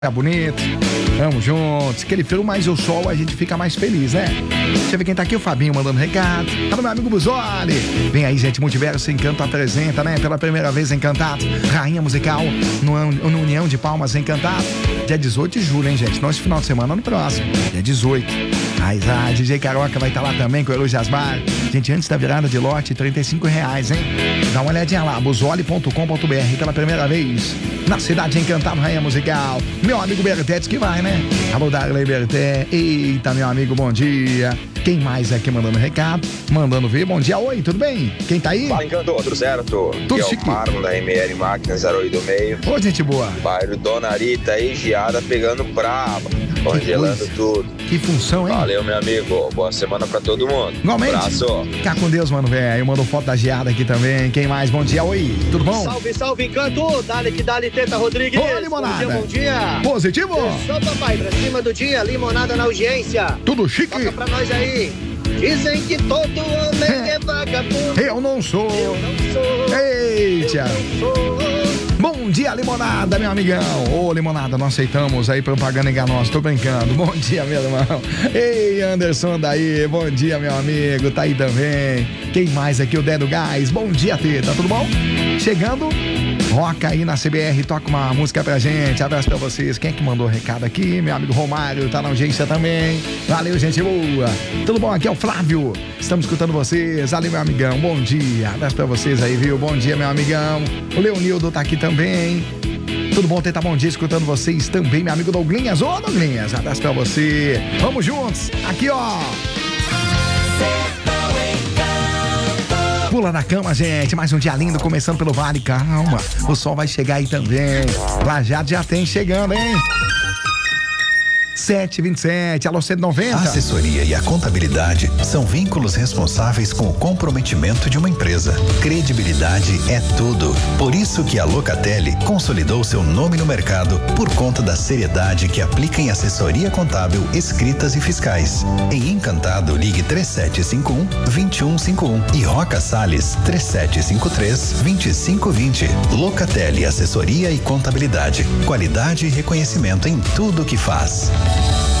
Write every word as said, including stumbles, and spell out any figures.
Tá bonito, vamos juntos. Aquele frio mais o sol, a gente fica mais feliz, né? Deixa eu ver quem tá aqui, o Fabinho mandando recado. Tá no meu amigo Buzoli. Vem aí, gente, Multiverso Encanto apresenta, né? Pela primeira vez Encantado, Rainha Musical no, no União de Palmas Encantado. Dia dezoito de julho, hein, gente? Nosso final de semana no próximo, dia dezoito. Mas a D J Caroca vai estar lá também com o Eloy Jasmar. Gente, antes da virada de lote, trinta e cinco reais, hein? Dá uma olhadinha lá, buzoli ponto com ponto br, pela primeira vez na cidade Encantado, Rainha Musical. Meu amigo Bertetes que vai, né? Alô, Darley Berté. Eita, meu amigo, bom dia. Quem mais aqui mandando recado? Mandando ver. Bom dia, oi, tudo bem? Quem tá aí? Fala, Encanto, tudo certo? Tudo aqui chique. É o Marlon da M L Máquina zero oito do meio. Ô, gente boa. Bairro Dona Rita aí, geada pegando brava, congelando tudo. Que função, hein? Valeu, meu amigo. Boa semana pra todo mundo. Igualmente. Abraço. Fica com Deus, mano, velho. Mandou foto da geada aqui também. Quem mais? Bom dia, oi, tudo bom? Salve, salve, Encanto. Dale que dale, Teta Rodrigues. Ô, limonada. Bom dia, bom dia. Positivo? Só papai, pra cima do dia, limonada na audiência. Tudo chique? Toca pra nós aí. Dizem que todo homem é vagabundo. Eu não sou. Eu não sou. Eita. Eu não sou. Bom dia, limonada, meu amigão. Ô, limonada, não aceitamos aí propaganda enganosa, tô brincando. Bom dia, meu irmão. Ei, Anderson daí, bom dia, meu amigo, tá aí também. Quem mais aqui? O Dedo Gás. Bom dia, Teta, tudo bom? Chegando, roca aí na C B R, toca uma música pra gente. Abraço pra vocês. Quem é que mandou recado aqui? Meu amigo Romário, tá na audiência também. Valeu, gente boa. Tudo bom? Aqui é o Flávio. Estamos escutando vocês. Valeu, meu amigão. Bom dia. Abraço pra vocês aí, viu? Bom dia, meu amigão. O Leonildo tá aqui também. Tudo bom, Teta? Bom dia, escutando vocês também, meu amigo Douglinhas. Ô, Douglinhas, abraço pra você. Vamos juntos. Aqui, ó. Pula da cama, gente. Mais um dia lindo, começando pelo Vale. Calma, o sol vai chegar aí também. Lajado já tem chegando, hein? sete e vinte e sete, alô cento e noventa. A assessoria e a contabilidade são vínculos responsáveis com o comprometimento de uma empresa. Credibilidade é tudo. Por isso que a Locatelli consolidou seu nome no mercado por conta da seriedade que aplica em assessoria contábil, escritas e fiscais. Em Encantado, ligue três sete cinco um, dois um cinco um e Roca Salles três sete cinco três, dois cinco dois zero. Locatelli Assessoria e Contabilidade. Qualidade e reconhecimento em tudo que faz.